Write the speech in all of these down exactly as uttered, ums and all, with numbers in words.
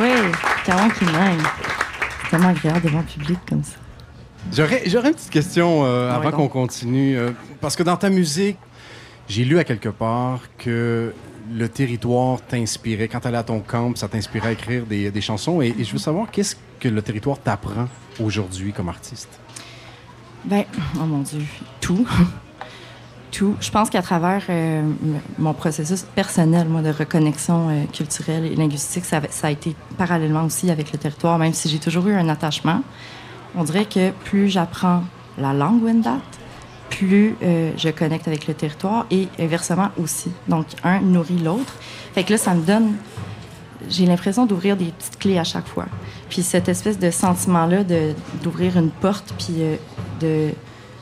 Oui, carrément qui m'aime. C'est tellement agréable devant le public comme ça. J'aurais, j'aurais une petite question euh, Ah, avant ouais, qu'on continue. Euh, parce que dans ta musique, j'ai lu à quelque part que le territoire t'inspirait. Quand tu allais à ton camp, ça t'inspirait à écrire des, des chansons. Et, et je veux savoir, qu'est-ce que le territoire t'apprend aujourd'hui comme artiste? Ben, oh mon Dieu, tout. Tout. Je pense qu'à travers euh, mon processus personnel, moi, de reconnexion euh, culturelle et linguistique, ça, ça a été parallèlement aussi avec le territoire, même si j'ai toujours eu un attachement. On dirait que plus j'apprends la langue Wendat, plus euh, je connecte avec le territoire et inversement aussi. Donc, un nourrit l'autre. Fait que là, ça me donne... J'ai l'impression d'ouvrir des petites clés à chaque fois. Puis cette espèce de sentiment-là de, d'ouvrir une porte puis euh, de...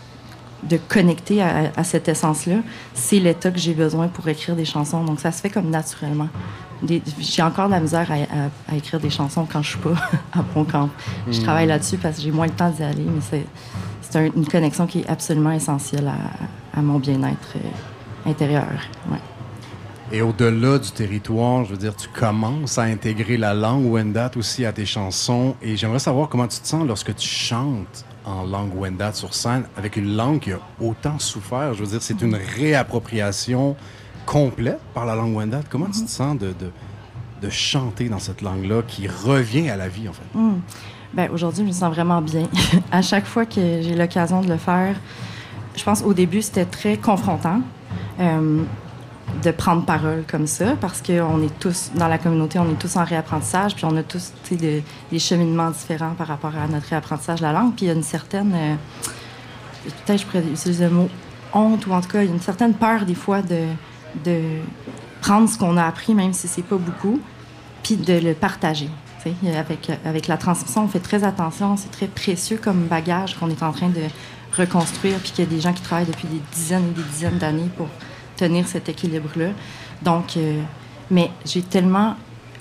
de connecter à, à cette essence-là, c'est l'état que j'ai besoin pour écrire des chansons. Donc, ça se fait comme naturellement. Des, j'ai encore de la misère à, à, à écrire des chansons quand je suis pas à Pont-Camp. Mmh. Je travaille là-dessus parce que j'ai moins le temps d'y aller, mais c'est, c'est un, une connexion qui est absolument essentielle à, à mon bien-être euh, intérieur. Ouais. Et au-delà du territoire, je veux dire, tu commences à intégrer la langue Wendat aussi à tes chansons. Et j'aimerais savoir comment tu te sens lorsque tu chantes en langue Wendat sur scène, avec une langue qui a autant souffert. Je veux dire, c'est une réappropriation complète par la langue Wendat. Comment mm-hmm. tu te sens de, de, de chanter dans cette langue-là qui revient à la vie, en fait? Mm. Ben, aujourd'hui, je me sens vraiment bien. À chaque fois que j'ai l'occasion de le faire, je pense au début, c'était très confrontant euh, de prendre parole comme ça, parce qu'on est tous, dans la communauté, on est tous en réapprentissage, puis on a tous des, des cheminements différents par rapport à notre réapprentissage de la langue. Puis il y a une certaine, euh, peut-être je pourrais utiliser le mot honte, ou en tout cas, il y a une certaine peur des fois de, de prendre ce qu'on a appris, même si c'est pas beaucoup, puis de le partager. Avec, avec la transmission, on fait très attention, c'est très précieux comme bagage qu'on est en train de reconstruire, puis qu'il y a des gens qui travaillent depuis des dizaines et des dizaines d'années pour tenir cet équilibre-là. Donc, euh, mais j'ai tellement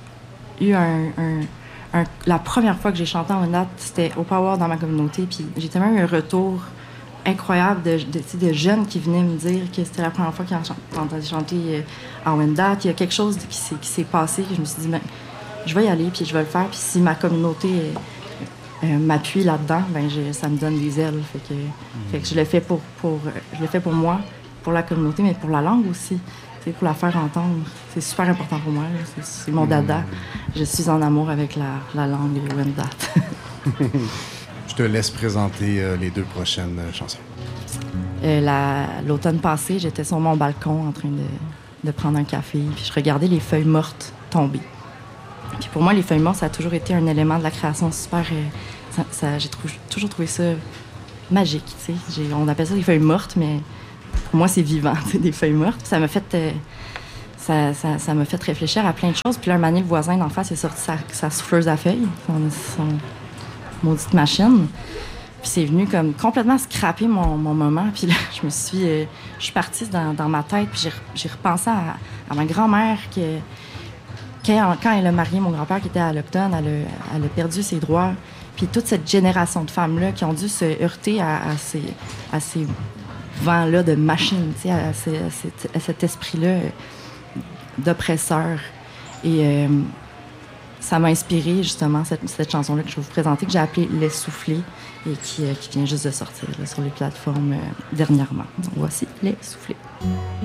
eu un, un, un... La première fois que j'ai chanté en Wendat, c'était au Power dans ma communauté, puis j'ai tellement eu un retour incroyable de, de, de jeunes qui venaient me dire que c'était la première fois qu'ils entendaient chanter en Wendat. Il y a quelque chose qui s'est, qui s'est passé, que je me suis dit, ben, je vais y aller, puis je vais le faire, puis si ma communauté euh, euh, m'appuie là-dedans, ben je, ça me donne des ailes. Fait que, mmh. fait que je le fais pour, pour, je le fais pour moi, pour la communauté, mais pour la langue aussi, pour la faire entendre. C'est super important pour moi. C'est, c'est mon dada. Mmh. Je suis en amour avec la, la langue Wendat. Je te laisse présenter euh, les deux prochaines euh, chansons. Euh, la, l'automne passé, j'étais sur mon balcon en train de, de prendre un café, puis je regardais les feuilles mortes tomber. Puis pour moi, les feuilles mortes, ça a toujours été un élément de la création super... Euh, ça, ça, j'ai trou- toujours trouvé ça magique, tu sais. J'ai, on appelle ça des feuilles mortes, mais pour moi, c'est vivant, des feuilles mortes. Puis ça m'a fait... Euh, ça, ça, ça m'a fait réfléchir à plein de choses. Puis là, un moment donné, le voisin d'en face, il a sorti sa, sa souffleuse à feuilles, son, son maudite machine. Puis c'est venu comme complètement scraper mon, mon moment. Puis là, je me suis... Euh, je suis partie dans, dans ma tête, puis j'ai, j'ai repensé à, à ma grand-mère qui... Quand, quand elle a marié mon grand-père qui était à l'Autochtone, elle a, elle a perdu ses droits. Puis toute cette génération de femmes-là qui ont dû se heurter à, à, ces, à ces vents-là de machines, à, à, ces, à, cet, à cet esprit-là d'oppresseur. Et euh, ça m'a inspiré justement cette, cette chanson-là que je vais vous présenter, que j'ai appelée « Les Soufflés » et qui, euh, qui vient juste de sortir là, sur les plateformes euh, dernièrement. Donc voici « Les Soufflés ».